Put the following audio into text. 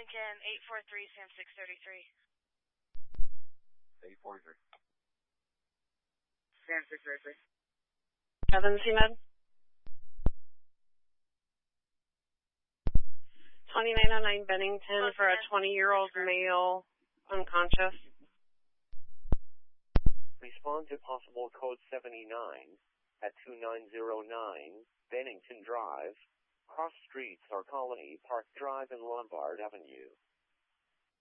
Bennington, 843, Sam 633. 843. Sam 633. Kevin CMed. 2909 Bennington for a 20-year-old male unconscious. Respond to possible code 79 at 2909 Bennington Drive. Cross streets are Colony Park Drive and Lombard Avenue.